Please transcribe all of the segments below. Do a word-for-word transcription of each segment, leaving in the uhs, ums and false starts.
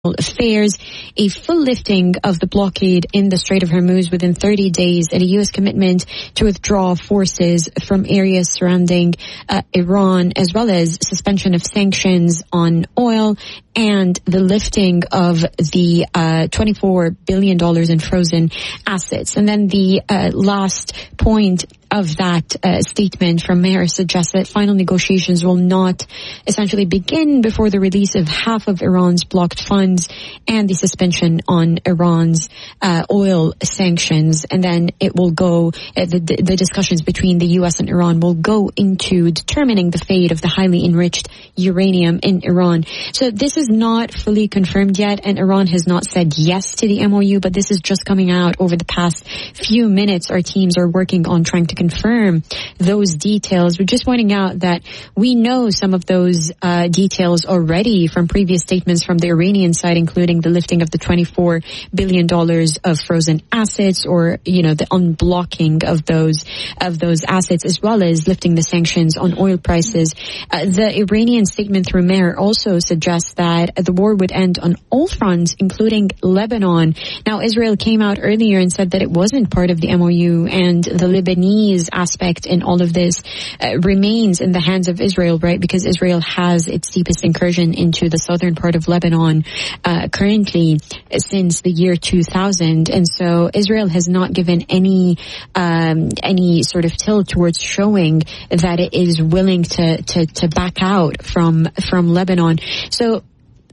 Affairs, a full lifting of the blockade in the Strait of Hormuz within thirty days, and a U S commitment to withdraw forces from areas surrounding uh, Iran, as well as suspension of sanctions on oil and the lifting of the uh, twenty-four billion dollars in frozen assets. And then the uh, last point of that uh, statement from Maher suggests that final negotiations will not essentially begin before the release of half of Iran's blocked funds and the suspension on Iran's uh, oil sanctions. And then it will go, uh, the, the discussions between the U S and Iran will go into determining the fate of the highly enriched uranium in Iran. So this is not fully confirmed yet, and Iran has not said yes to the M O U, but this is just coming out over the past few minutes. Our teams are working on trying to confirm those details. We're just pointing out that we know some of those uh, details already from previous statements from the Iranian side, including the lifting of the twenty-four billion dollars of frozen assets, or, you know, the unblocking of those of those assets, as well as lifting the sanctions on oil prices. Uh, the Iranian statement through Maher also suggests that the war would end on all fronts, including Lebanon. Now, Israel came out earlier and said that it wasn't part of the M O U, and the Lebanese aspect in all of this uh, remains in the hands of Israel, right? Because Israel has its deepest incursion into the southern part of Lebanon uh, currently since the year two thousand. And so Israel has not given any um, any sort of tilt towards showing that it is willing to to, to back out from from Lebanon. So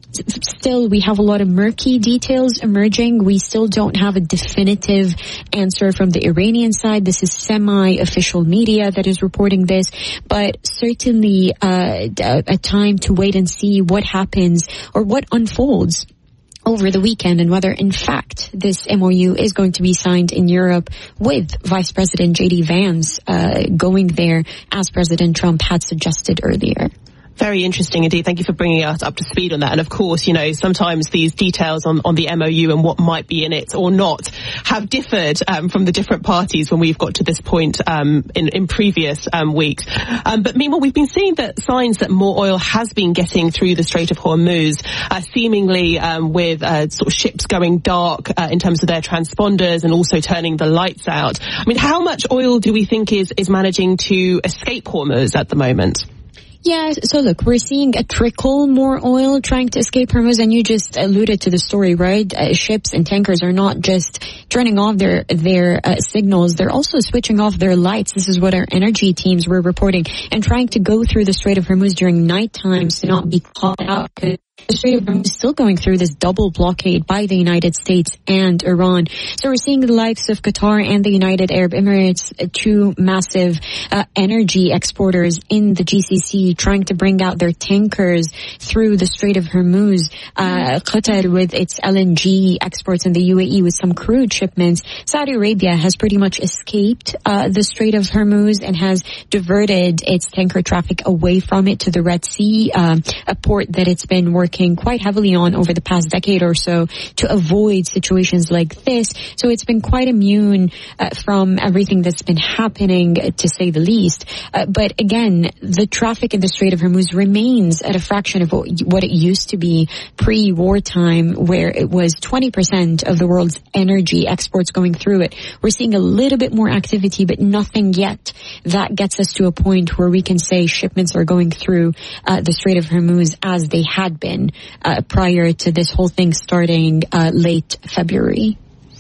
still, we have a lot of murky details emerging. We still don't have a definitive answer from the Iranian side. This is semi-official media that is reporting this, but certainly uh, a time to wait and see what happens or what unfolds over the weekend, and whether, in fact, this M O U is going to be signed in Europe, with Vice President J D Vance uh, going there, as President Trump had suggested earlier. Very interesting indeed. Thank you for bringing us up to speed on that. And of course, you know, sometimes these details on, on the M O U and what might be in it or not have differed um, from the different parties when we've got to this point um, in, in previous um, weeks. Um, but meanwhile, we've been seeing that signs that more oil has been getting through the Strait of Hormuz, uh, seemingly um, with uh, sort of ships going dark uh, in terms of their transponders and also turning the lights out. I mean, how much oil do we think is, is managing to escape Hormuz at the moment? Yeah, so look, we're seeing a trickle more oil trying to escape Hormuz, and you just alluded to the story, right? Uh, ships and tankers are not just turning off their their uh, signals, they're also switching off their lights. This is what our energy teams were reporting, and trying to go through the Strait of Hormuz during night times to not be caught out. The Strait of Hormuz is still going through this double blockade by the United States and Iran. So we're seeing the likes of Qatar and the United Arab Emirates, two massive uh, energy exporters in the G C C, trying to bring out their tankers through the Strait of Hormuz. Uh, Qatar with its L N G exports, and the U A E with some crude shipments. Saudi Arabia has pretty much escaped uh, the Strait of Hormuz and has diverted its tanker traffic away from it to the Red Sea, um, a port that it's been working quite heavily on over the past decade or so to avoid situations like this. So it's been quite immune uh, from everything that's been happening, to say the least. Uh, but again, the traffic in the Strait of Hormuz remains at a fraction of what, what it used to be pre-wartime, where it was twenty percent of the world's energy exports going through it. We're seeing a little bit more activity, but nothing yet that gets us to a point where we can say shipments are going through uh, the Strait of Hormuz as they had been Uh, prior to this whole thing starting uh, late February.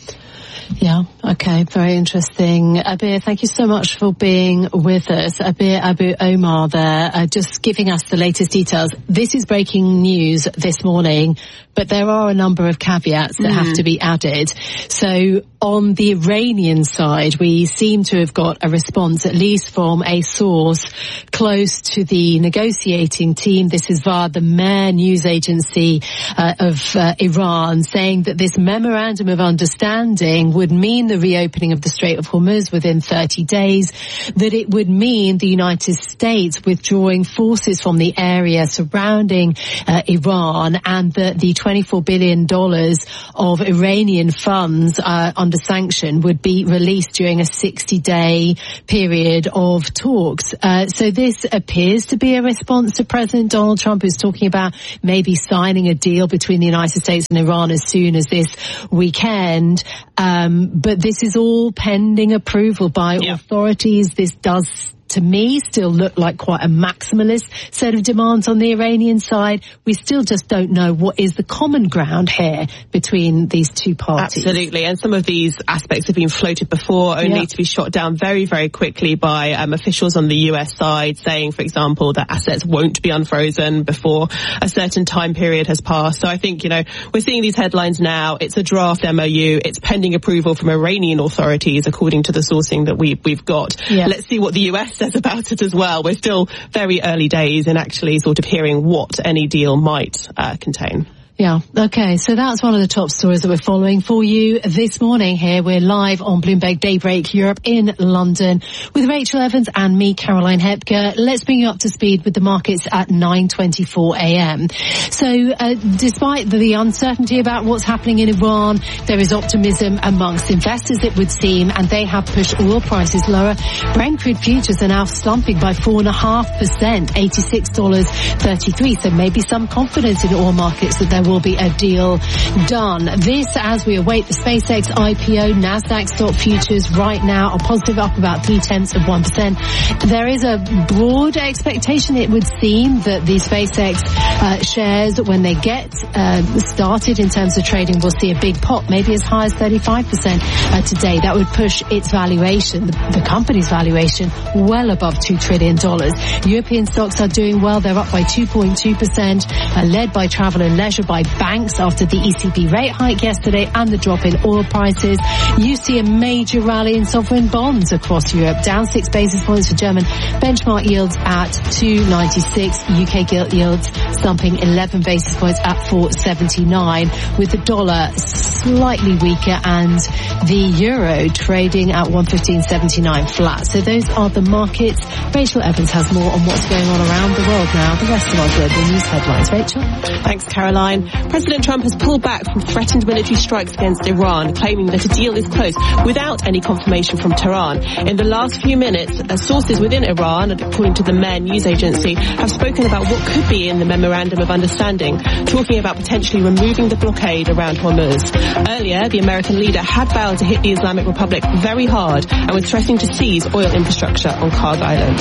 Yeah, okay, very interesting. Abir, thank you so much for being with us. Abir Abu Omar there, uh, just giving us the latest details. This is breaking news this morning, but there are a number of caveats that mm. have to be added. So on the Iranian side, we seem to have got a response, at least from a source close to the negotiating team. This is via the Mehr news agency uh, of uh, Iran, saying that this memorandum of understanding would mean the reopening of the Strait of Hormuz within thirty days, that it would mean the United States withdrawing forces from the area surrounding uh, Iran, and that the twenty-four billion dollars of Iranian funds uh, under under sanction would be released during a sixty-day period of talks. Uh, so this appears to be a response to President Donald Trump, who's talking about maybe signing a deal between the United States and Iran as soon as this weekend. Um, but this is all pending approval by yeah. authorities. This does, to me, still look like quite a maximalist set of demands on the Iranian side. We still just don't know what is the common ground here between these two parties. Absolutely. And some of these aspects have been floated before, only yeah. to be shot down very, very quickly by um, officials on the U S side, saying, for example, that assets won't be unfrozen before a certain time period has passed. So I think, you know, we're seeing these headlines now. It's a draft M O U. It's pending approval from Iranian authorities, according to the sourcing that we, we've got. Yeah. Let's see what the U S says about it as well. We're still very early days in actually sort of hearing what any deal might uh, contain. Yeah. Okay. So that's one of the top stories that we're following for you this morning here. We're live on Bloomberg Daybreak Europe in London with Rachel Evans and me, Caroline Hepker. Let's bring you up to speed with the markets at nine twenty-four a.m. So uh, despite the, the uncertainty about what's happening in Iran, there is optimism amongst investors, it would seem, and they have pushed oil prices lower. Brent crude futures are now slumping by four point five percent, eighty-six dollars and thirty-three cents. So maybe some confidence in oil markets that there will be a deal done. This as we await the SpaceX I P O. Nasdaq stock futures right now are positive, up about three tenths of one percent. There is a broad expectation, it would seem, that the SpaceX uh, shares, when they get uh, started in terms of trading, will see a big pop, maybe as high as thirty-five percent uh, today. That would push its valuation, the, the company's valuation, well above two trillion dollars. European stocks are doing well. They're up by two point two percent, uh, led by travel and leisure, by banks after the E C B rate hike yesterday and the drop in oil prices. You see a major rally in sovereign bonds across Europe, down six basis points for German benchmark yields at two ninety-six. U K gilt yields slumping eleven basis points at four seventy-nine, with the dollar slightly weaker and the euro trading at one fifteen seventy-nine flat. So those are the markets. Rachel Evans has more on what's going on around the world now. The rest of our global news headlines. Rachel? Thanks, Caroline. President Trump has pulled back from threatened military strikes against Iran, claiming that a deal is close without any confirmation from Tehran. In the last few minutes, uh, sources within Iran, according to the MER news agency, have spoken about what could be in the Memorandum of Understanding, talking about potentially removing the blockade around Hormuz. Earlier, the American leader had vowed to hit the Islamic Republic very hard and was threatening to seize oil infrastructure on Kharg Island.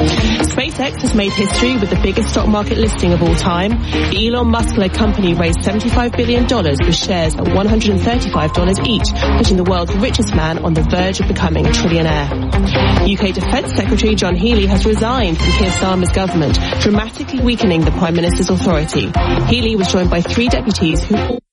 SpaceX has made history with the biggest stock market listing of all time. The Elon Musk-led company raised seventy-five billion dollars with shares at one hundred thirty-five dollars each, putting the world's richest man on the verge of becoming a trillionaire. U K Defence Secretary John Healey has resigned from Keir Starmer's government, dramatically weakening the Prime Minister's authority. Healey was joined by three deputies who all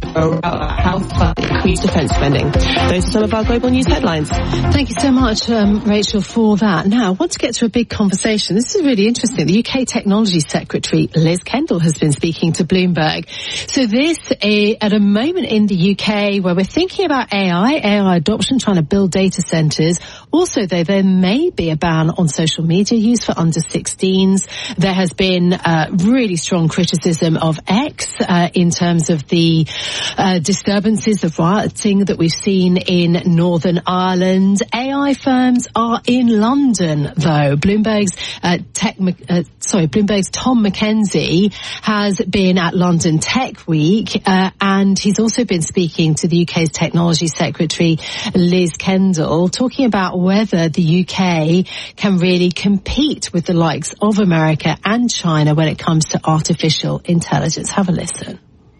about how to increase defence spending. Those are some of our global news headlines. Thank you so much, um, Rachel, for that. Now, I want to get to a big conversation. This is really interesting. The U K Technology Secretary, Liz Kendall, has been speaking to Bloomberg. So this, uh, at a moment in the U K where we're thinking about A I, A I adoption, trying to build data centres. Also, though, there may be a ban on social media use for under sixteens. There has been uh, really strong criticism of X uh, in terms of the Uh, disturbances of rioting that we've seen in Northern Ireland. A I firms are in London, though. Bloomberg's uh, tech, uh, sorry, Bloomberg's Tom McKenzie has been at London Tech Week, uh, and he's also been speaking to the U K's Technology Secretary, Liz Kendall, talking about whether the U K can really compete with the likes of America and China when it comes to artificial intelligence. Have a listen.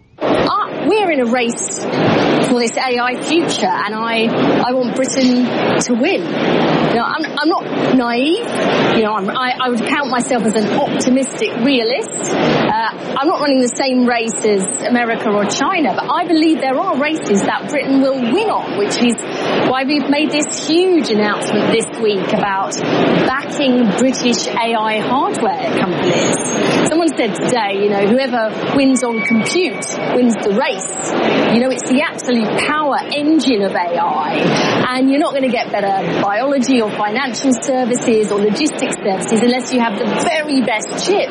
Uh, we're in a race for this A I future, and I I want Britain to win. You know, I'm I'm not naive. You know, I'm, I I would count myself as an optimistic realist. Uh, I'm not running the same race as America or China, but I believe there are races that Britain will win on, which is why we've made this huge announcement this week about backing British A I hardware companies. Someone said today, you know, whoever wins on compute wins the race. You know, it's the absolute power engine of A I, and you're not going to get better biology or financial services or logistics services unless you have the very best chips.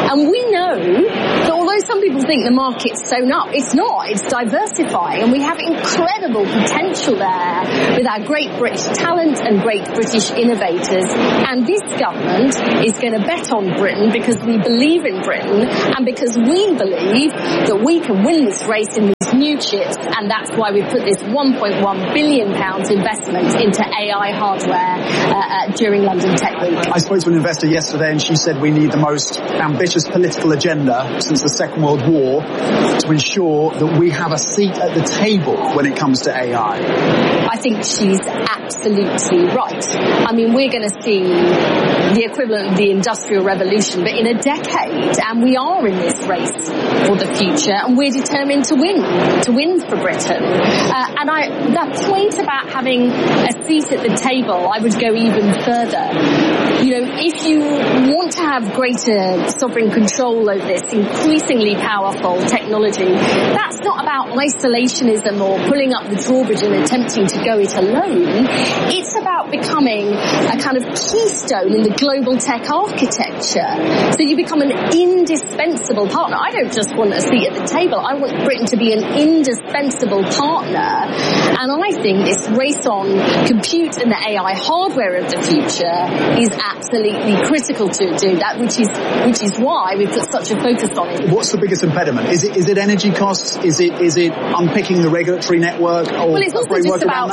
And we know that although some people think the market's sewn up, it's not. It's diversifying, and we have incredible potential there with our great British talent and great British innovators. And this government is going to bet on Britain because we believe in Britain and because we believe that we can win this race in these new chips, and that's why we put this one point one billion pounds investment into A I hardware uh, uh, during London Tech Week. I spoke to an investor yesterday and she said we need the most ambitious political agenda since the Second World War to ensure that we have a seat at the table when it comes to A I. I think she's absolutely right. I mean, we're going to see the equivalent of the Industrial Revolution, but in a decade, and we are in this race for the future, and we're determined to win, to win for Britain. Uh, and I, that point about having a seat at the table, I would go even further. You know, if you want to have greater sovereign control over this increasingly powerful technology, that's not about isolationism or pulling up the drawbridge and attempting to go it alone. It's about becoming a kind of keystone in the global tech architecture. So you become an indispensable partner. I don't just want a seat at the table. I want Britain to be an indispensable partner. And I think this race on compute and the A I hardware of the future is absolutely critical to do that, which is which is why we've put such a focus on it. What's the biggest impediment? Is it is it energy costs? Is it is it unpicking the regulatory network? Or well, it's also just about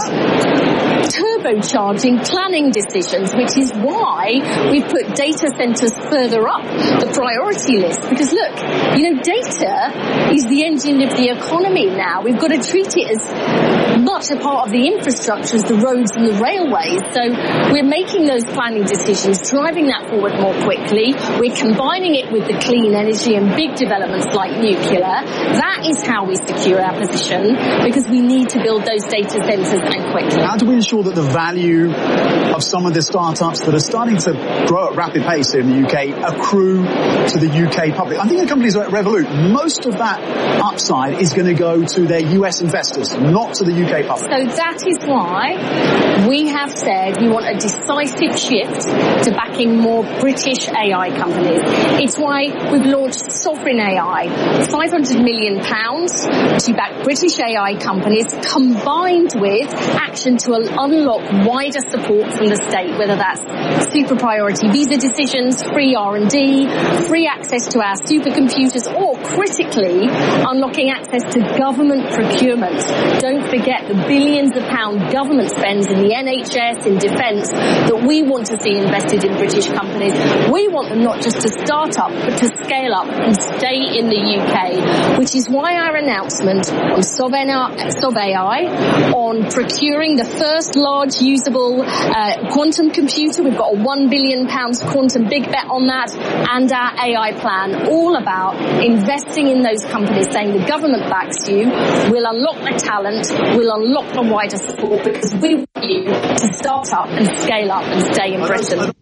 turbocharging planning decisions, which is why we've put data centres further up the priority list. Because look, you know, data is the engine of the economy now. We've got to treat it as much a part of the infrastructure as the roads and the railways. So we're making those planning decisions, driving that forward more quickly. We're combining it with the clean energy and big developments like nuclear. That is how we secure our position, because we need to build those data centres and quickly. How do we ensure that the value of some of the startups that are starting to grow at rapid pace in the U K accrue to the U K public? I think the companies are at Revolut. Most of that upside is going to go to their U S investors, not to the U K public. So that is why we have said we want a decisive shift to backing more British A I companies. It's why we've launched Sovereign A I, five hundred million pounds to back British A I companies, combined with action to unlock wider support from the state, whether that's super priority visa decisions, free R and D, free access to our supercomputers, or critically unlocking access to government procurement. Don't forget the billions of pound government spends in the N H S, in defence, that we want to see invested in British companies. We want them not just to start up, but to scale up and stay in the U K, which is why our announcement on Sov A I, on procuring the first large usable uh, quantum computer, we've got a one billion pounds quantum big bet on that, and our A I plan, all about investing in those companies, saying the government backs you, we'll unlock the talent, we'll unlock the wider support, because we want you to start up and scale up and stay in Britain.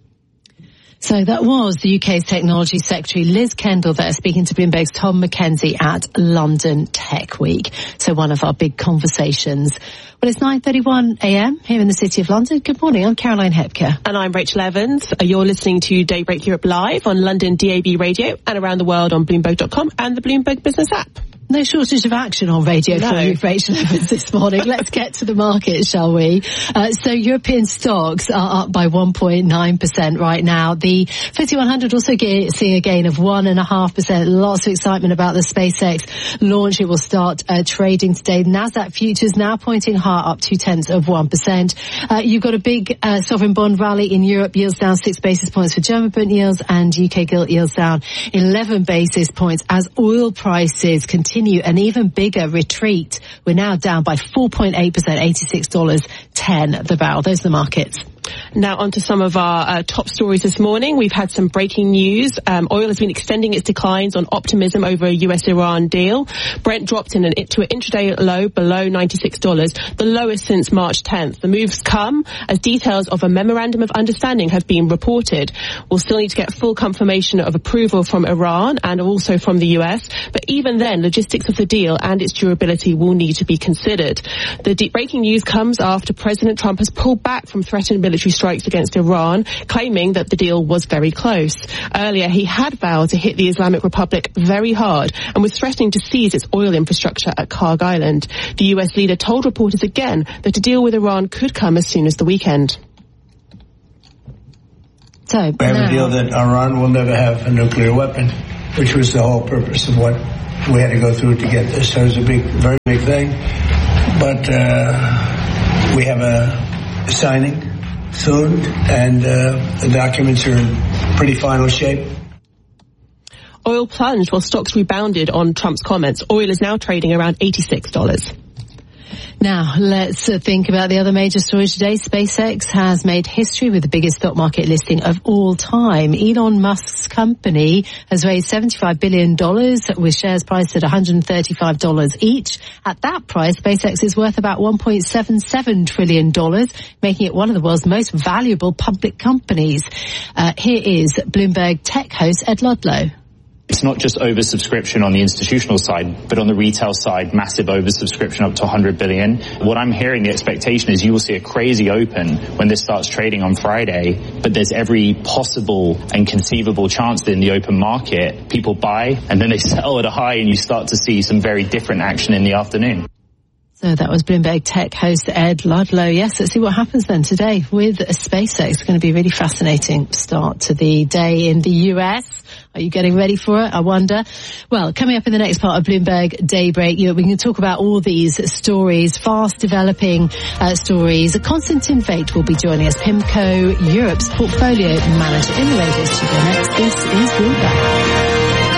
So that was the U K's Technology Secretary Liz Kendall there, speaking to Bloomberg's Tom Mackenzie at London Tech Week. So one of our big conversations. Well, it's nine thirty-one a m here in the City of London. Good morning, I'm Caroline Hepker. And I'm Rachel Evans. You're listening to Daybreak Europe live on London D A B radio and around the world on Bloomberg dot com and the Bloomberg Business app. No shortage of action on radio no. for you, Rachel Evans, this morning. Let's get to the market, shall we? Uh, so European stocks are up by one point nine percent right now. The FTSE one hundred also get, seeing a gain of one point five percent. Lots of excitement about the SpaceX launch. It will start uh, trading today. NASDAQ futures now pointing higher, up two tenths of one percent. Uh, you've got a big uh, sovereign bond rally in Europe. Yields down six basis points for German bond yields, and U K gilt yields down eleven basis points as oil prices continue an even bigger retreat. We're now down by four point eight percent, eighty-six dollars ten the barrel. Those are the markets. Now on to some of our uh, top stories this morning. We've had some breaking news. Um, oil has been extending its declines on optimism over a U S Iran deal. Brent dropped in an, to an intraday low below ninety-six dollars, the lowest since March tenth. The moves come as details of a memorandum of understanding have been reported. We'll still need to get full confirmation of approval from Iran and also from the U S, but even then, logistics of the deal and its durability will need to be considered. The de- breaking news comes after President Trump has pulled back from threatened military strikes against Iran, claiming that the deal was very close. Earlier, he had vowed to hit the Islamic Republic very hard and was threatening to seize its oil infrastructure at Karg Island. The U S leader told reporters again that a deal with Iran could come as soon as the weekend. So, we have a deal that Iran will never have a nuclear weapon, which was the whole purpose of what we had to go through to get this. So it was a big, very big thing. But uh, we have a signing soon, and uh, the documents are in pretty final shape. Oil plunged while stocks rebounded on Trump's comments. Oil is now trading around eighty-six dollars. Now, let's uh, think about the other major story today. SpaceX has made history with the biggest stock market listing of all time. Elon Musk's company has raised seventy-five billion dollars with shares priced at one hundred thirty-five dollars each. At that price, SpaceX is worth about one point seven seven trillion dollars, making it one of the world's most valuable public companies. Uh, here is Bloomberg tech host Ed Ludlow. It's not just oversubscription on the institutional side, but on the retail side, massive oversubscription up to one hundred billion. What I'm hearing, the expectation is you will see a crazy open when this starts trading on Friday, but there's every possible and conceivable chance that in the open market, people buy and then they sell at a high and you start to see some very different action in the afternoon. So that was Bloomberg tech host Ed Ludlow. Yes, let's see what happens then today with SpaceX. It's going to be a really fascinating start to the day in the U S. Are you getting ready for it? I wonder. Well, coming up in the next part of Bloomberg Daybreak, you know, we can talk about all these stories, fast developing uh, stories. Konstantin Veit will be joining us, PIMCO Europe's portfolio manager in the radio studio next. This is Bloomberg.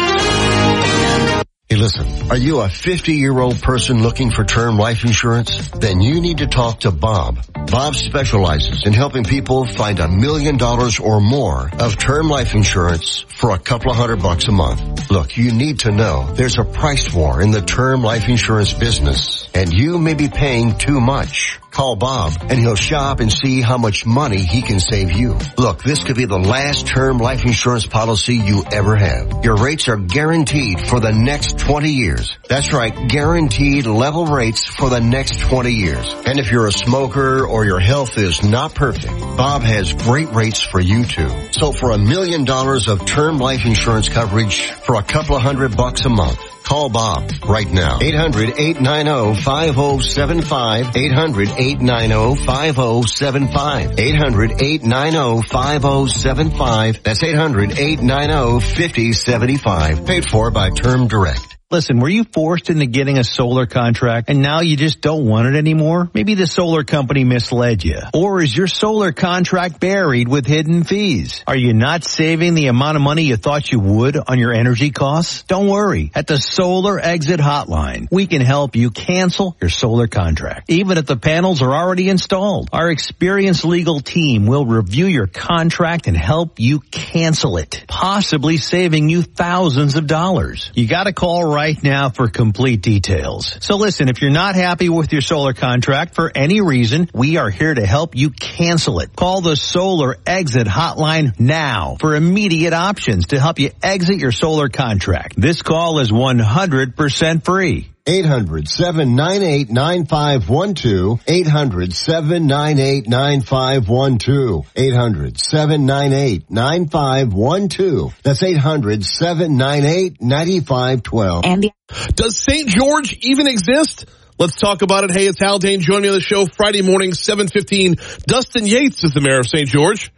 Hey, listen, are you a fifty-year-old person looking for term life insurance? Then you need to talk to Bob. Bob specializes in helping people find a million dollars or more of term life insurance for a couple of hundred bucks a month. Look, you need to know there's a price war in the term life insurance business, and you may be paying too much. Call Bob and he'll shop and see how much money he can save you. Look, this could be the last term life insurance policy you ever have. Your rates are guaranteed for the next twenty years. That's right, guaranteed level rates for the next twenty years. And if you're a smoker or your health is not perfect, Bob has great rates for you too. So for a million dollars of term life insurance coverage for a couple of hundred bucks a month, call Bob right now. eight hundred, eight nine zero, five zero seven five. eight hundred, eight nine zero, five zero seven five. eight hundred, eight nine zero, five zero seven five. That's eight hundred, eight nine zero, five zero seven five. Paid for by Term Direct. Listen, were you forced into getting a solar contract and now you just don't want it anymore? Maybe the solar company misled you. Or is your solar contract buried with hidden fees? Are you not saving the amount of money you thought you would on your energy costs? Don't worry. At the Solar Exit Hotline, we can help you cancel your solar contract, even if the panels are already installed. Our experienced legal team will review your contract and help you cancel it, possibly saving you thousands of dollars. You gotta call right Right now for complete details. So listen, if you're not happy with your solar contract for any reason, we are here to help you cancel it. Call the Solar Exit Hotline now for immediate options to help you exit your solar contract. This call is one hundred percent free. eight hundred, seven nine eight, nine five one two. eight hundred, seven nine eight, nine five one two. eight hundred, seven nine eight, nine five one two. That's eight hundred, seven nine eight, nine five one two. And the- Does Saint George even exist? Let's talk about it. Hey, it's Haldane. Join me on the show Friday morning, seven fifteen. Dustin Yates is the mayor of Saint George.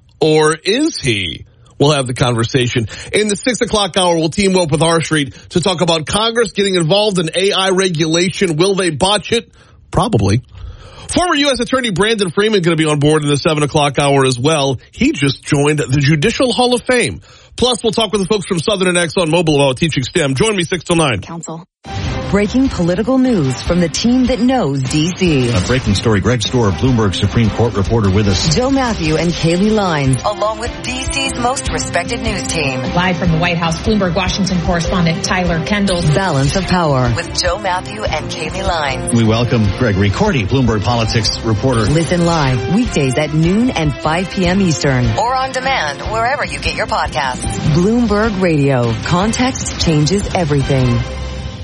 Or is he? We'll have the conversation. In the six o'clock hour, we'll team up with R Street to talk about Congress getting involved in A I regulation. Will they botch it? Probably. Former U S Attorney Brandon Freeman going to be on board in the seven o'clock hour as well. He just joined the Judicial Hall of Fame. Plus, we'll talk with the folks from Southern and ExxonMobil about teaching STEM. Join me six till nine. Council. Breaking political news from the team that knows D C. A breaking story. Greg Storer, Bloomberg Supreme Court reporter with us. Joe Matthew and Kaylee Lines, along with D C's most respected news team. Live from the White House, Bloomberg Washington correspondent Tyler Kendall. Balance of Power with Joe Matthew and Kaylee Lines. We welcome Gregory Cordy, Bloomberg Politics reporter. Listen live weekdays at noon and five p.m. Eastern, or on demand wherever you get your podcasts. Bloomberg Radio. Context changes everything.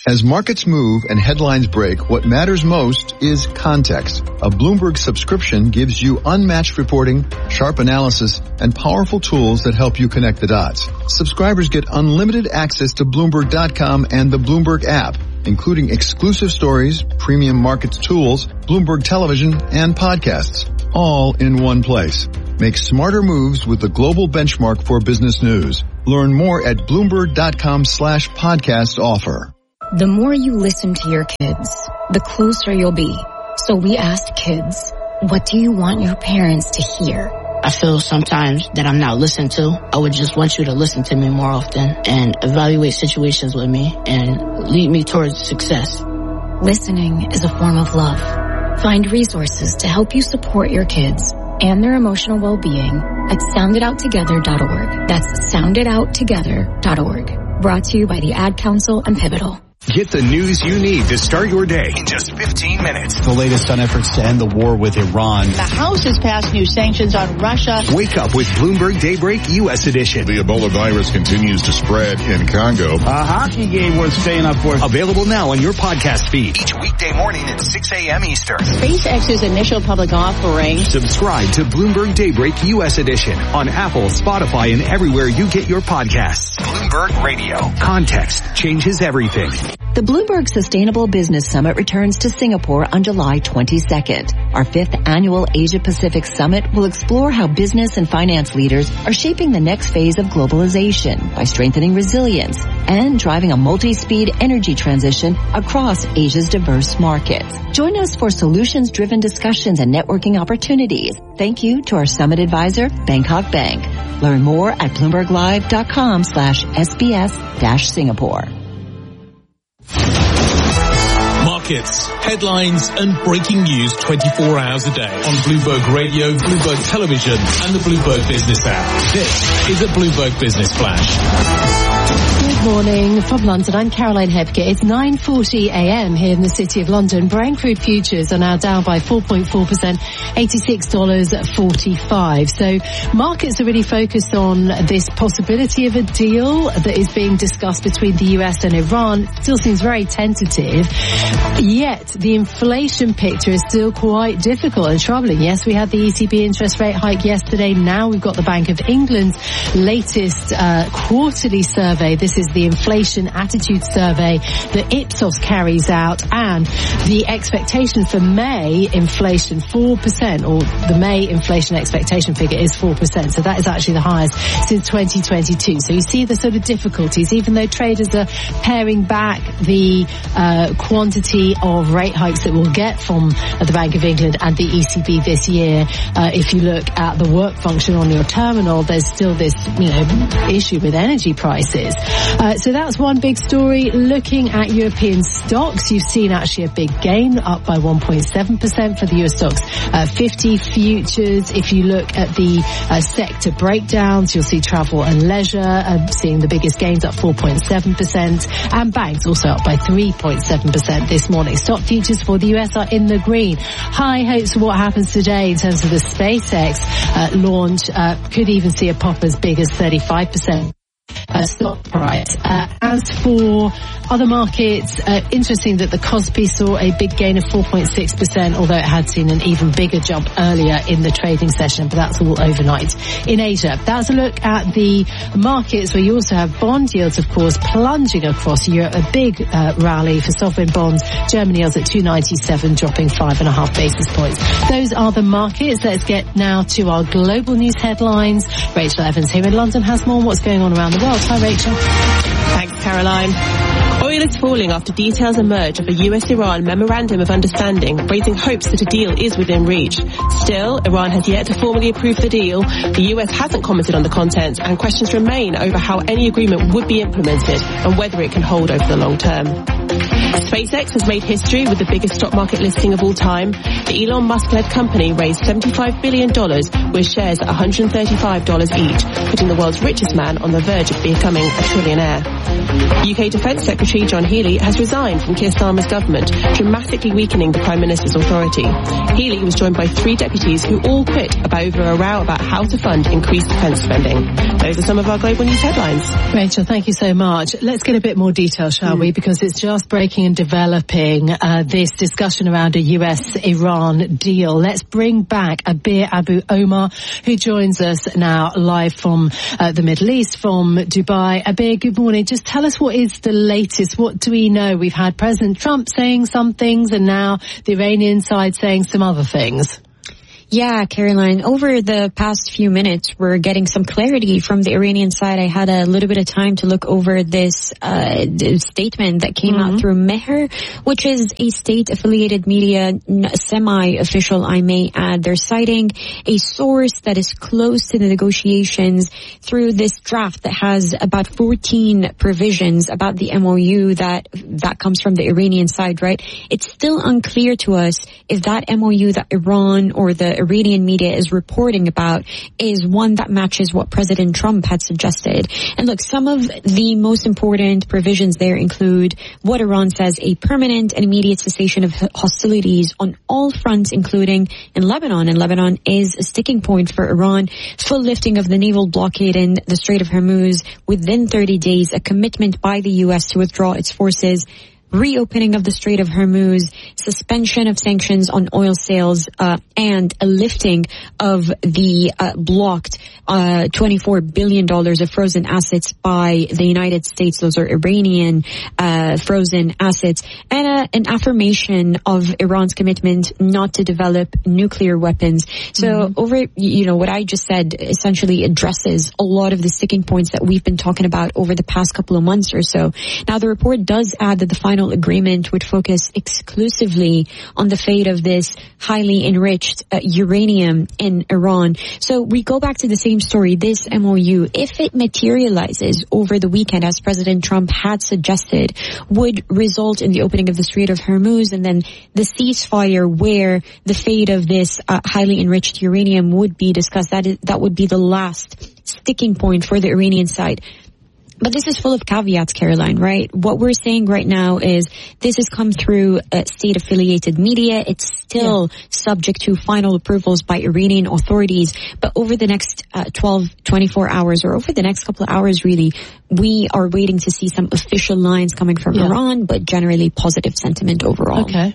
As markets move and headlines break, what matters most is context. A Bloomberg subscription gives you unmatched reporting, sharp analysis, and powerful tools that help you connect the dots. Subscribers get unlimited access to Bloomberg dot com and the Bloomberg app, including exclusive stories, premium markets tools, Bloomberg television, and podcasts, all in one place. Make smarter moves with the global benchmark for business news. Learn more at Bloomberg dot com slash podcast offer. The more you listen to your kids, the closer you'll be. So we asked kids, what do you want your parents to hear? I feel sometimes that I'm not listened to. I would just want you to listen to me more often and evaluate situations with me and lead me towards success. Listening is a form of love. Find resources to help you support your kids and their emotional well-being at sound it out together dot org. That's sound it out together dot org. Brought to you by the Ad Council and Pivotal. Get the news you need to start your day in just fifteen minutes. The latest on efforts to end the war with Iran. The House has passed new sanctions on Russia. Wake up with Bloomberg Daybreak U S Edition. The Ebola virus continues to spread in Congo. A hockey game worth staying up for. Available now on your podcast feed. Each weekday morning at six a.m. Eastern. SpaceX's initial public offering. Subscribe to Bloomberg Daybreak U S Edition on Apple, Spotify, and everywhere you get your podcasts. Bloomberg Radio. Context changes everything. The Bloomberg Sustainable Business Summit returns to Singapore on July twenty-second. Our fifth annual Asia-Pacific Summit will explore how business and finance leaders are shaping the next phase of globalization by strengthening resilience and driving a multi-speed energy transition across Asia's diverse markets. Join us for solutions-driven discussions and networking opportunities. Thank you to our summit advisor, Bangkok Bank. Learn more at bloomberg live dot com slash S B S dash Singapore. Markets, headlines and breaking news twenty-four hours a day on Bloomberg Radio, Bloomberg Television and the Bloomberg Business app. This is a Bloomberg Business Flash. Good morning from London. I'm Caroline Hebke. It's nine forty a.m. here in the City of London. Brent crude futures are now down by four point four percent, eighty-six dollars forty-five. So markets are really focused on this possibility of a deal that is being discussed between the U S and Iran. It still seems very tentative. Yet the inflation picture is still quite difficult and troubling. Yes, we had the E C B interest rate hike yesterday. Now we've got the Bank of England's latest uh, quarterly survey. This is the inflation attitude survey that Ipsos carries out, and the expectation for May inflation four percent, or the May inflation expectation figure is four percent. So that is actually the highest since twenty twenty-two. So you see the sort of difficulties, even though traders are paring back the uh, quantity of rate hikes that we'll get from uh, the Bank of England and the E C B this year. Uh, if you look at the work function on your terminal, there's still this, you know, issue with energy prices. Uh, so that's one big story. Looking at European stocks, you've seen actually a big gain, up by one point seven percent for the Euro Stoxx uh, fifty futures. If you look at the uh, sector breakdowns, you'll see travel and leisure uh, seeing the biggest gains, up four point seven percent, and banks also up by three point seven percent this morning. Stock futures for the U S are in the green. High hopes for what happens today in terms of the SpaceX uh, launch. Uh, could even see a pop as big as thirty-five percent. Uh, stock price. Uh, as for other markets, uh, interesting that the Kospi saw a big gain of four point six percent, although it had seen an even bigger jump earlier in the trading session, but that's all overnight in Asia. That's a look at the markets, where you also have bond yields, of course, plunging across Europe. A big uh, rally for sovereign bonds. Germany yields at two ninety-seven, dropping five and a half basis points. Those are the markets. Let's get now to our global news headlines. Rachel Evans here in London has more on what's going on around the world. Hi, Rachel. Thanks, Caroline. Oil is falling after details emerge of a U S Iran memorandum of understanding, raising hopes that a deal is within reach. Still, Iran has yet to formally approve the deal. The U S hasn't commented on the contents, and questions remain over how any agreement would be implemented and whether it can hold over the long term. SpaceX has made history with the biggest stock market listing of all time. The Elon Musk-led company raised seventy-five billion dollars with shares at one hundred thirty-five dollars each, putting the world's richest man on the verge of becoming a trillionaire. U K Defence Secretary John Healey has resigned from Keir Starmer's government, dramatically weakening the Prime Minister's authority. Healey was joined by three deputies who all quit about over a row about how to fund increased defence spending. Those are some of our global news headlines. Rachel, thank you so much. Let's get a bit more detail, shall mm. we? Because it's just breaking and developing uh, this discussion around a U S Iran deal. Let's bring back Abir Abu Omar, who joins us now live from uh, the Middle East, from Dubai. Abir, good morning. Just tell us what is the latest. What do we know? We've had President Trump saying some things and now the Iranian side saying some other things. Yeah, Caroline, over the past few minutes, we're getting some clarity from the Iranian side. I had a little bit of time to look over this uh, statement that came mm-hmm. out through Mehr, which is a state-affiliated media, semi-official, I may add. They're citing a source that is close to the negotiations through this draft that has about fourteen provisions about the M O U that that comes from the Iranian side, right? It's still unclear to us if that M O U that Iran or the Iranian media is reporting about is one that matches what President Trump had suggested. And look, some of the most important provisions there include what Iran says, a permanent and immediate cessation of hostilities on all fronts, including in Lebanon. And Lebanon is a sticking point for Iran. Full lifting of the naval blockade in the Strait of Hormuz within thirty days, a commitment by the U S to withdraw its forces, reopening of the Strait of Hormuz, suspension of sanctions on oil sales, uh, and a lifting of the uh, blocked uh, twenty-four billion dollars of frozen assets by the United States. Those are Iranian uh, frozen assets, and uh, an affirmation of Iran's commitment not to develop nuclear weapons. So mm-hmm. over, you know, what I just said essentially addresses a lot of the sticking points that we've been talking about over the past couple of months or so. Now, the report does add that the final agreement would focus exclusively on the fate of this highly enriched uh, uranium in Iran. So we go back to the same story, this M O U, if it materializes over the weekend as President Trump had suggested, would result in the opening of the Strait of Hormuz and then the ceasefire where the fate of this uh, highly enriched uranium would be discussed. That is, that would be the last sticking point for the Iranian side. But this is full of caveats, Caroline, right? What we're saying right now is this has come through uh, state-affiliated media. It's still yeah. subject to final approvals by Iranian authorities. But over the next uh, twelve, twenty-four hours, or over the next couple of hours, really, we are waiting to see some official lines coming from yeah. Iran, but generally positive sentiment overall. Okay.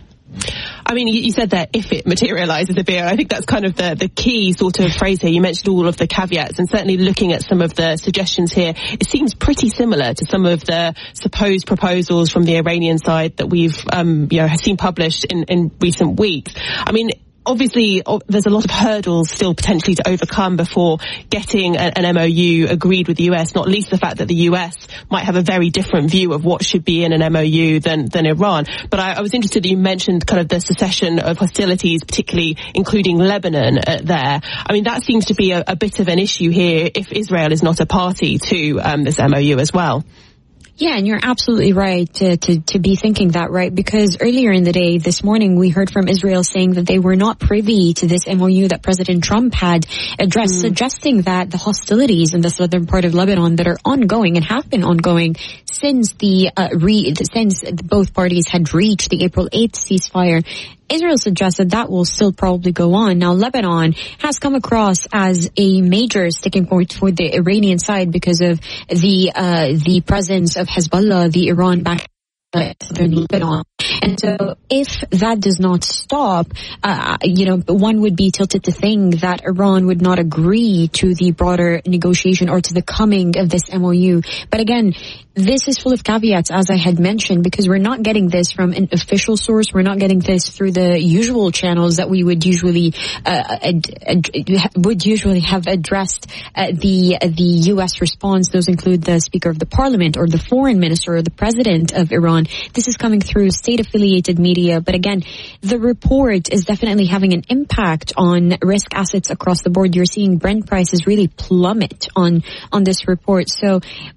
I mean, you said that if it materialises, a beer, I think that's kind of the, the key sort of phrase here. You mentioned all of the caveats, and certainly looking at some of the suggestions here, it seems pretty similar to some of the supposed proposals from the Iranian side that we've, um, you know, seen published in, in recent weeks. I mean, obviously, there's a lot of hurdles still potentially to overcome before getting an M O U agreed with the U S, not least the fact that the U S might have a very different view of what should be in an M O U than, than Iran. But I, I was interested that you mentioned kind of the cessation of hostilities, particularly including Lebanon uh, there. I mean, that seems to be a, a bit of an issue here if Israel is not a party to um, this M O U as well. Yeah, and you're absolutely right to, to, to be thinking that, right? Because earlier in the day, this morning, we heard from Israel saying that they were not privy to this M O U that President Trump had addressed, mm. suggesting that the hostilities in the southern part of Lebanon that are ongoing and have been ongoing since the uh, re- since both parties had reached the April eighth ceasefire, Israel suggested that will still probably go on. Now, Lebanon has come across as a major sticking point for the Iranian side because of the uh, the presence of Hezbollah, the Iran-backed southern Lebanon. And so if that does not stop, uh, you know, one would be tilted to think that Iran would not agree to the broader negotiation or to the coming of this M O U. But again, this is full of caveats, as I had mentioned, because we're not getting this from an official source. We're not getting this through the usual channels that we would usually uh, ad- ad- would usually have addressed uh, the uh, the U S response. Those include the Speaker of the Parliament or the Foreign Minister or the President of Iran. This is coming through state-affiliated media. But again, the report is definitely having an impact on risk assets across the board. You're seeing Brent prices really plummet on on this report. So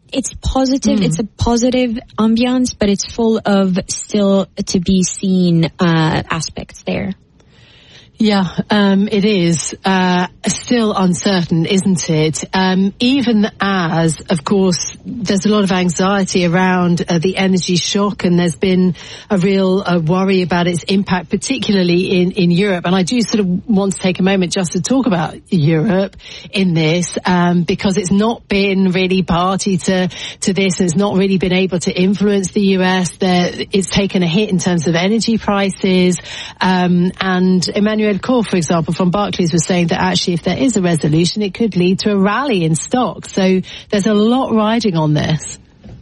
It's positive. Mm. It's a positive ambiance, but it's full of still to be seen uh, aspects there. Yeah, um, it is uh, still uncertain, isn't it? Um, even as, of course, there's a lot of anxiety around uh, the energy shock, and there's been a real uh, worry about its impact, particularly in, in Europe. And I do sort of want to take a moment just to talk about Europe in this, um, because it's not been really party to to this, and it's not really been able to influence the U S. There, it's taken a hit in terms of energy prices, um, and Emmanuel Cole, for example, from Barclays was saying that actually if there is a resolution, it could lead to a rally in stocks. So there's a lot riding on this.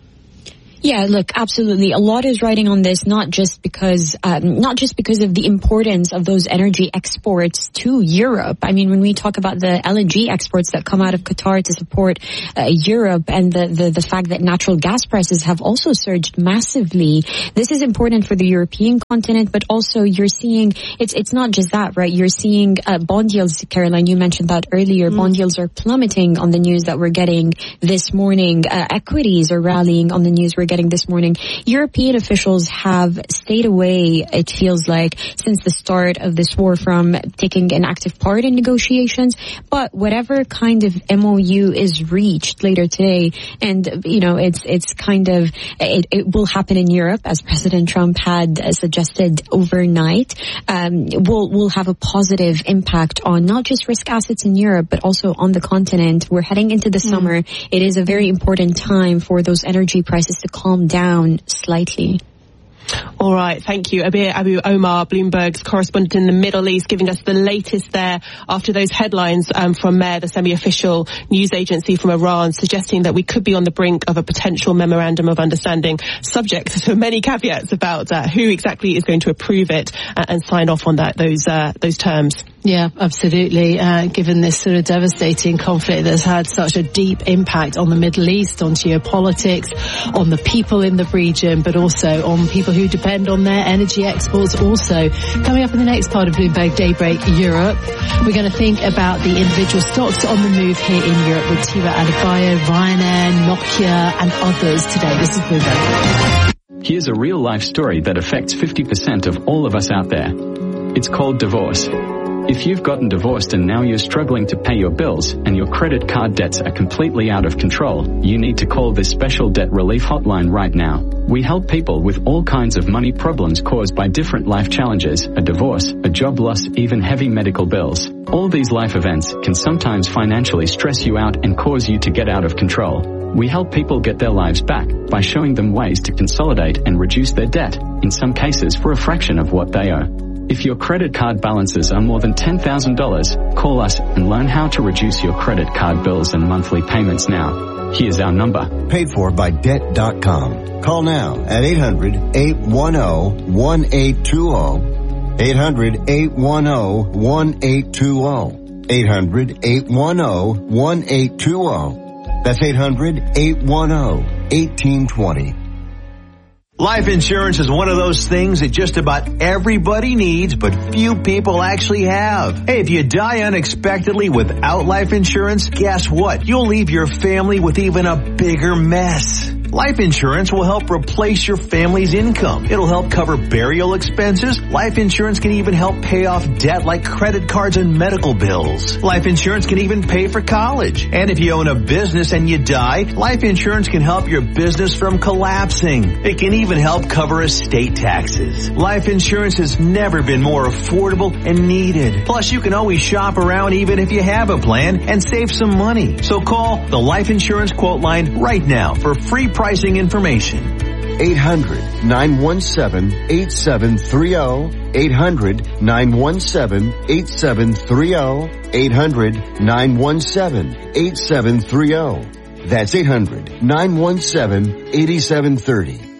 Yeah, look, absolutely. A lot is riding on this, not just because, um, not just because of the importance of those energy exports to Europe. I mean, when we talk about the L N G exports that come out of Qatar to support uh, Europe, and the, the, the fact that natural gas prices have also surged massively, this is important for the European continent, but also you're seeing, it's, it's not just that, right? You're seeing uh, bond yields, Caroline, you mentioned that earlier. Mm. Bond yields are plummeting on the news that we're getting this morning. Uh, equities are rallying on the news we're getting this morning. European officials have stayed away, it feels like, since the start of this war from taking an active part in negotiations. But whatever kind of M O U is reached later today, and, you know, it's it's kind of, it, it will happen in Europe, as President Trump had uh, suggested overnight, um, will will have a positive impact on not just risk assets in Europe, but also on the continent. We're heading into the mm. summer. It is a very important time for those energy prices to calm down slightly. All right, thank you. Abir Abu Omar, Bloomberg's correspondent in the Middle East, giving us the latest there after those headlines um, from MER, the semi-official news agency from Iran, suggesting that we could be on the brink of a potential memorandum of understanding, subject to many caveats about uh, who exactly is going to approve it and, and sign off on that those uh, those terms. Yeah, absolutely. Uh, given this sort of devastating conflict that's had such a deep impact on the Middle East, on geopolitics, on the people in the region, but also on people who depend on their energy exports also. Coming up in the next part of Bloomberg Daybreak Europe, we're going to think about the individual stocks on the move here in Europe with Tira Adebayo, Ryanair, Nokia and others today. This is Bloomberg. Here's a real-life story that affects fifty percent of all of us out there. It's called divorce. If you've gotten divorced and now you're struggling to pay your bills and your credit card debts are completely out of control, you need to call this special debt relief hotline right now. We help people with all kinds of money problems caused by different life challenges, a divorce, a job loss, even heavy medical bills. All these life events can sometimes financially stress you out and cause you to get out of control. We help people get their lives back by showing them ways to consolidate and reduce their debt, in some cases for a fraction of what they owe. If your credit card balances are more than ten thousand dollars, call us and learn how to reduce your credit card bills and monthly payments now. Here's our number. Paid for by debt dot com. Call now at eight hundred, eight one zero, one eight two zero. eight hundred, eight one zero, one eight two zero. eight hundred, eight one zero, one eight two zero. That's eight hundred, eight one zero, one eight two zero. Life insurance is one of those things that just about everybody needs, but few people actually have. Hey, if you die unexpectedly without life insurance, guess what? You'll leave your family with even a bigger mess. Life insurance will help replace your family's income. It'll help cover burial expenses. Life insurance can even help pay off debt like credit cards and medical bills. Life insurance can even pay for college. And if you own a business and you die, life insurance can help your business from collapsing. It can even help cover estate taxes. Life insurance has never been more affordable and needed. Plus, you can always shop around even if you have a plan and save some money. So call the Life Insurance Quote Line right now for free pricing information. eight hundred, nine one seven, eight seven three zero. eight hundred, nine one seven, eight seven three zero. eight hundred, nine one seven, eight seven three zero. That's eight hundred, nine one seven, eight seven three zero.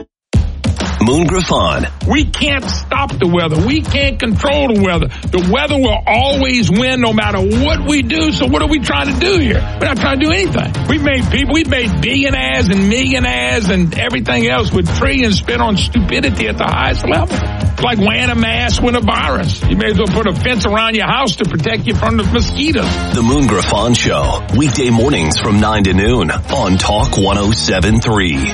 Moon Griffon. We can't stop the weather. We can't control the weather. The weather will always win no matter what we do. So what are we trying to do here? We're not trying to do anything. We've made people, we've made billionaires and millionaires and everything else with trillions spent on stupidity at the highest level. It's like wearing a mask with a virus. You may as well put a fence around your house to protect you from the mosquitoes. The Moon Griffon Show, weekday mornings from nine to noon on Talk one oh seven point three.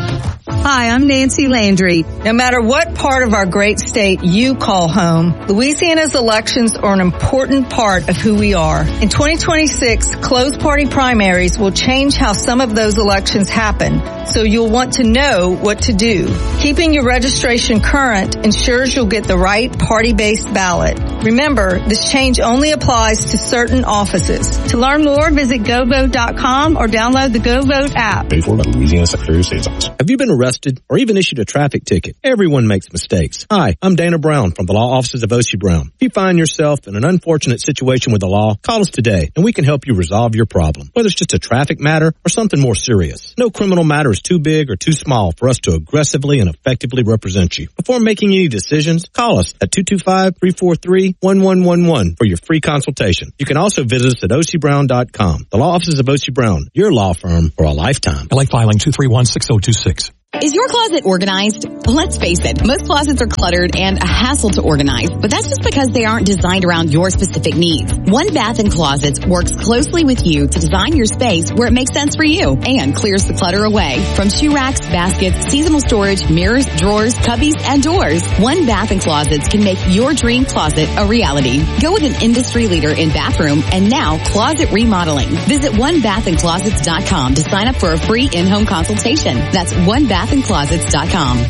Hi, I'm Nancy Landry. No matter what part of our great state you call home, Louisiana's elections are an important part of who we are. In twenty twenty-six, closed party primaries will change how some of those elections happen, so you'll want to know what to do. Keeping your registration current ensures you'll get the right party-based ballot. Remember, this change only applies to certain offices. To learn more, visit go vote dot com or download the GoVote app. Paid for by the Louisiana Secretary of State's office. Have you been arrested or even issued a traffic ticket? Everyone makes mistakes. Hi, I'm Dana Brown from the law offices of Oshie Brown. If you find yourself in an unfortunate situation with the law, call us today and we can help you resolve your problem, whether it's just a traffic matter or something more serious. No criminal matter is too big or too small for us to aggressively and effectively represent you. Before making any decisions, call us at two two five, three four three, one one one one for your free consultation. You can also visit us at oshie brown dot com. The law offices of Oshie Brown, your law firm for a lifetime. L A filing two three one, six zero two six. Is your closet organized? Let's face it, most closets are cluttered and a hassle to organize, but that's just because they aren't designed around your specific needs. One Bath and Closets works closely with you to design your space where it makes sense for you and clears the clutter away. From shoe racks, baskets, seasonal storage, mirrors, drawers, cubbies, and doors, One Bath and Closets can make your dream closet a reality. Go with an industry leader in bathroom and now closet remodeling. Visit one bath and closets dot com to sign up for a free in-home consultation. That's one bath and closets dot com.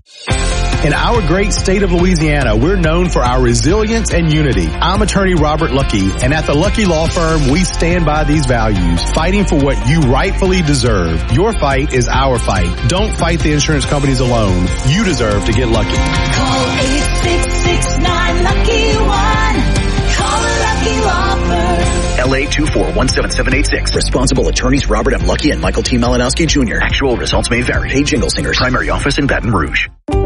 In our great state of Louisiana, we're known for our resilience and unity. I'm attorney Robert Lucky, and at the Lucky Law Firm, we stand by these values, fighting for what you rightfully deserve. Your fight is our fight. Don't fight the insurance companies alone. You deserve to get lucky. Call eight six six nine lucky one. Call a Lucky Law Firm. L A two four one seven seven eight six. Responsible attorneys Robert M. Lucky and Michael T. Malinowski Junior Actual results may vary. Hey, Jingle Singers. Primary office in Baton Rouge.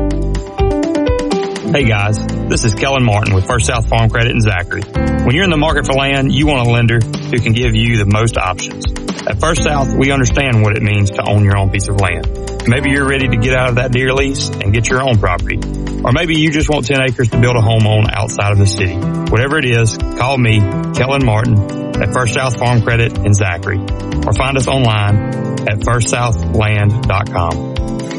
Hey guys, this is Kellen Martin with First South Farm Credit in Zachary. When you're in the market for land, you want a lender who can give you the most options. At First South, we understand what it means to own your own piece of land. Maybe you're ready to get out of that deer lease and get your own property. Or maybe you just want ten acres to build a home on outside of the city. Whatever it is, call me, Kellen Martin, at First South Farm Credit in Zachary. Or find us online at first south land dot com.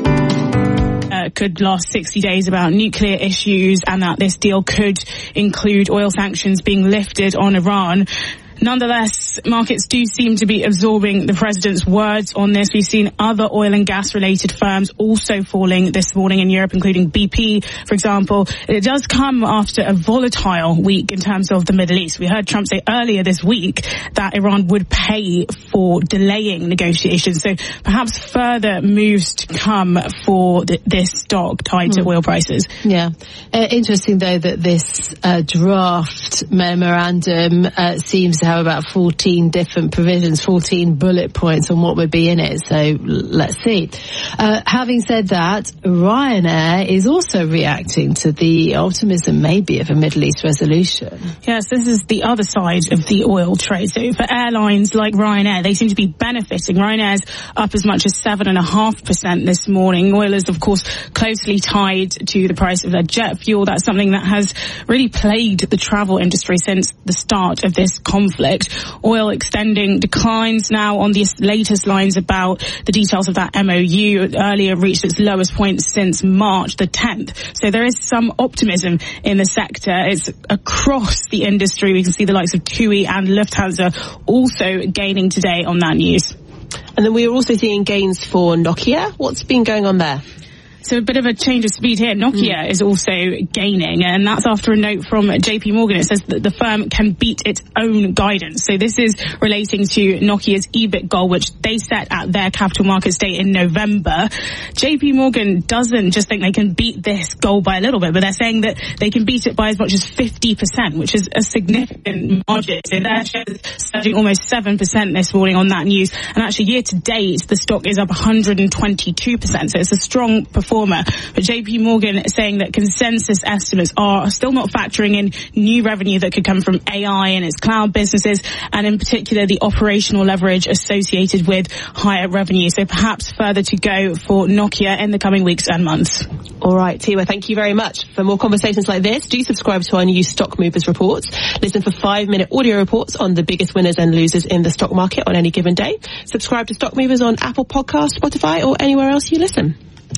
Uh, could last sixty days about nuclear issues and that this deal could include oil sanctions being lifted on Iran. Nonetheless, markets do seem to be absorbing the president's words on this. We've seen other oil and gas related firms also falling this morning in Europe, including B P, for example. It does come after a volatile week in terms of the Middle East. We heard Trump say earlier this week that Iran would pay for delaying negotiations. So perhaps further moves to come for th- this stock tied to mm. oil prices. Yeah. Uh, interesting, though, that this uh, draft memorandum uh, seems to have about fourteen different provisions, fourteen bullet points on what would be in it. So let's see. Uh, having said that, Ryanair is also reacting to the optimism maybe of a Middle East resolution. Yes, this is the other side of the oil trade. So for airlines like Ryanair, they seem to be benefiting. Ryanair's up as much as seven and a half percent this morning. Oil is, of course, closely tied to the price of their jet fuel. That's something that has really plagued the travel industry since the start of this conflict. Oil extending declines now on the latest lines about the details of that M O U. It earlier reached its lowest point since March the tenth. So there is some optimism in the sector. It's across the industry. We can see the likes of T U I and Lufthansa also gaining today on that news. And then we're also seeing gains for Nokia. What's been going on there? So a bit of a change of speed here. Nokia mm. is also gaining, and that's after a note from J P Morgan. It says that the firm can beat its own guidance. So this is relating to Nokia's E B I T goal, which they set at their capital markets day in November. J P Morgan doesn't just think they can beat this goal by a little bit, but they're saying that they can beat it by as much as fifty percent, which is a significant margin. So their shares surging almost seven percent this morning on that news. And actually year to date, the stock is up one hundred twenty-two percent. So it's a strong performance forma. But J P Morgan is saying that consensus estimates are still not factoring in new revenue that could come from A I and its cloud businesses, and in particular the operational leverage associated with higher revenue. So perhaps further to go for Nokia in the coming weeks and months. All right, Tima, thank you very much. For more conversations like this, do subscribe to our new Stock Movers reports. Listen for five-minute audio reports on the biggest winners and losers in the stock market on any given day. Subscribe to Stock Movers on Apple Podcasts, Spotify, or anywhere else you listen.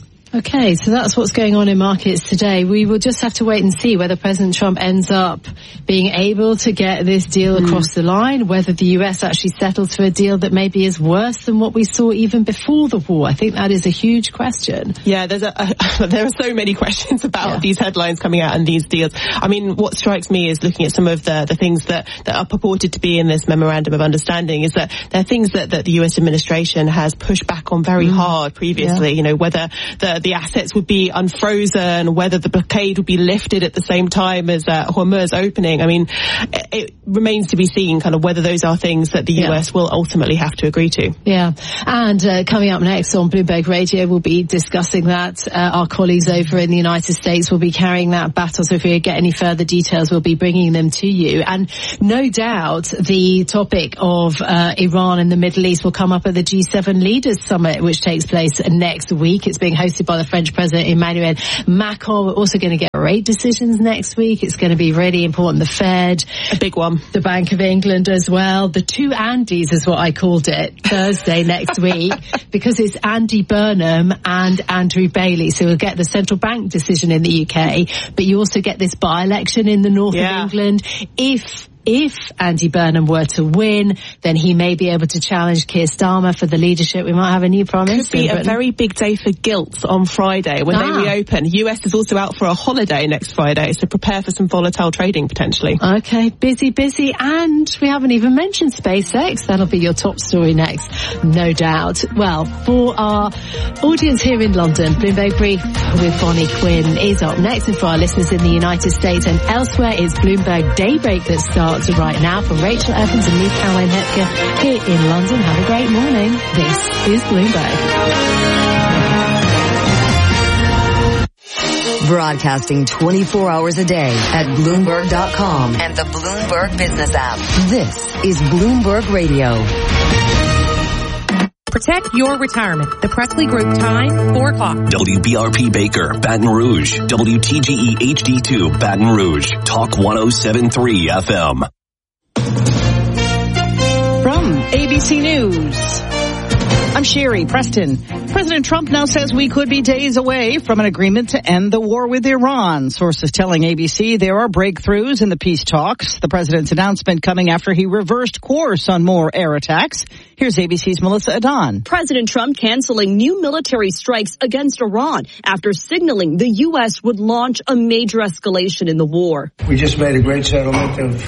Okay, so that's what's going on in markets today. We will just have to wait and see whether President Trump ends up being able to get this deal mm. across the line, whether the U S actually settles for a deal that maybe is worse than what we saw even before the war. I think that is a huge question. Yeah, there's a, a there are so many questions about yeah. these headlines coming out and these deals. I mean, what strikes me is looking at some of the, the things that, that are purported to be in this memorandum of understanding is that there are things that, that the U S administration has pushed back on very mm. hard previously, yeah. you know, whether the the assets would be unfrozen, whether the blockade would be lifted at the same time as uh, Hormuz opening. I mean, it, it remains to be seen kind of whether those are things that the yeah. U S will ultimately have to agree to. Yeah. And uh, coming up next on Bloomberg Radio, we'll be discussing that. Uh, our colleagues over in the United States will be carrying that battle. So if we get any further details, we'll be bringing them to you. And no doubt the topic of uh, Iran and the Middle East will come up at the G seven Leaders Summit, which takes place next week. It's being hosted by the French President Emmanuel Macron. We're also going to get rate decisions next week. It's going to be really important. The Fed. A big one. The Bank of England as well. The two Andys is what I called it Thursday next week because it's Andy Burnham and Andrew Bailey. So we'll get the central bank decision in the U K, but you also get this by-election in the north yeah. of England. If If Andy Burnham were to win, then he may be able to challenge Keir Starmer for the leadership. We might have a new prime minister. Could be a very big day for gilts on Friday when ah. they reopen. U S is also out for a holiday next Friday, so prepare for some volatile trading potentially. Okay, busy, busy. And we haven't even mentioned SpaceX. That'll be your top story next, no doubt. Well, for our audience here in London, Bloomberg Brief with Bonnie Quinn is up next. And for our listeners in the United States and elsewhere, it's Bloomberg Daybreak that starts right now. From Rachel Evans and me, Caroline Hepker, here in London. Have a great morning. This is Bloomberg. Broadcasting twenty-four hours a day at Bloomberg dot com and the Bloomberg Business app. This is Bloomberg Radio. Protect your retirement. The Presley Group time, four o'clock. W B R P Baker, Baton Rouge. W T G E H D two, Baton Rouge. Talk one oh seven point three F M. From A B C News, I'm Sherry Preston. President Trump now says we could be days away from an agreement to end the war with Iran. Sources telling A B C there are breakthroughs in the peace talks. The president's announcement coming after he reversed course on more air attacks. Here's A B C's Melissa Adon. President Trump canceling new military strikes against Iran after signaling the U S would launch a major escalation in the war. We just made a great settlement of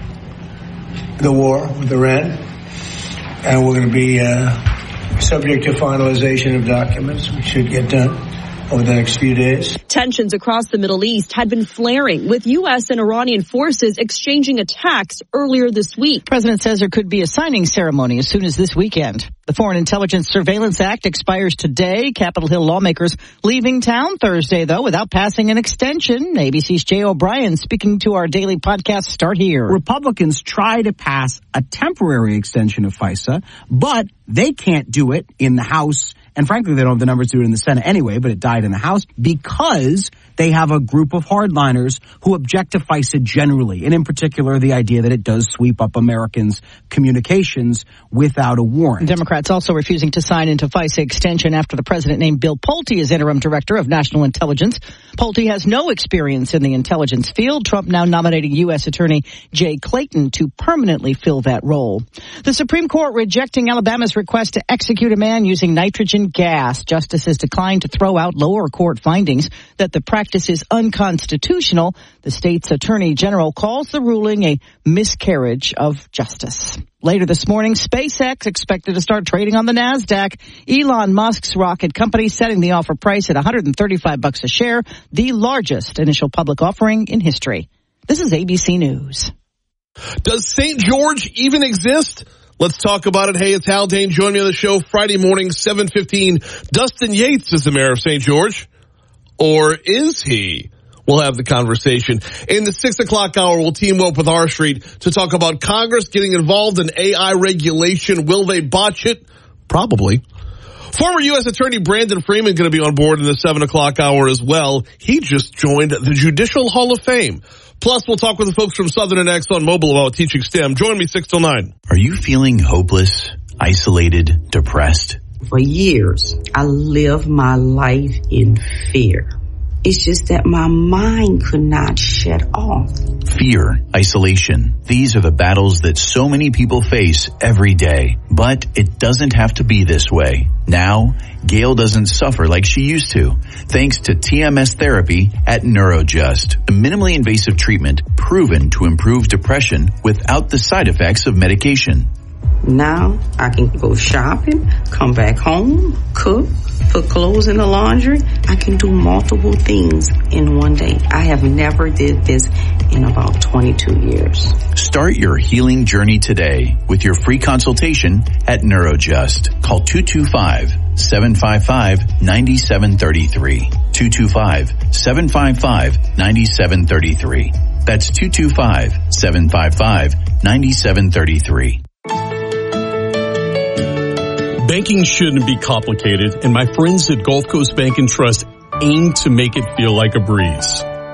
the war with Iran, and we're going to be uh, subject to finalization of documents, which should get done over the next few days. Tensions across the Middle East had been flaring, with U S and Iranian forces exchanging attacks earlier this week. President says there could be a signing ceremony as soon as this weekend. The Foreign Intelligence Surveillance Act expires today. Capitol Hill lawmakers leaving town Thursday, though, without passing an extension. A B C's Jay O'Brien speaking to our daily podcast Start Here. Republicans try to pass a temporary extension of FISA, but they can't do it in the House. And frankly, they don't have the numbers to do it in the Senate anyway, but it died in the House because they have a group of hardliners who object to FISA generally, and in particular the idea that it does sweep up Americans' communications without a warrant. Democrats also refusing to sign into FISA extension after the president named Bill Pulte as interim director of national intelligence. Pulte has no experience in the intelligence field. Trump now nominating U S Attorney Jay Clayton to permanently fill that role. The Supreme Court rejecting Alabama's request to execute a man using nitrogen gas. Justices declined to throw out lower court findings that the practice is unconstitutional. The state's attorney general calls the ruling a miscarriage of justice. Later this morning, SpaceX expected to start trading on the NASDAQ. Elon Musk's rocket company setting the offer price at one hundred thirty-five bucks a share, the largest initial public offering in history. This is A B C News. Does Saint George even exist? Let's talk about it. Hey, it's Hal Dane. Join me on the show Friday morning, seven fifteen. Dustin Yates is the mayor of Saint George. Or is he? We'll have the conversation. In the six o'clock hour, we'll team up with R Street to talk about Congress getting involved in A I regulation. Will they botch it? Probably. Former U S Attorney Brandon Freeman going to be on board in the seven o'clock hour as well. He just joined the Judicial Hall of Fame. Plus, we'll talk with the folks from Southern and Exxon Mobil about teaching STEM. Join me six till nine. Are you feeling hopeless, isolated, depressed? For years, I lived my life in fear. It's just that my mind could not shut off. Fear, isolation. These are the battles that so many people face every day. But it doesn't have to be this way. Now, Gail doesn't suffer like she used to, thanks to T M S therapy at NeuroJust, a minimally invasive treatment proven to improve depression without the side effects of medication. Now I can go shopping, come back home, cook, put clothes in the laundry. I can do multiple things in one day. I have never did this in about twenty-two years. Start your healing journey today with your free consultation at NeuroJust. Call two two five, seven five five, nine seven three three. two two five, seven five five, nine seven three three. That's two two five, seven five five, nine seven three three. Banking shouldn't be complicated, and my friends at Gulf Coast Bank and Trust aim to make it feel like a breeze.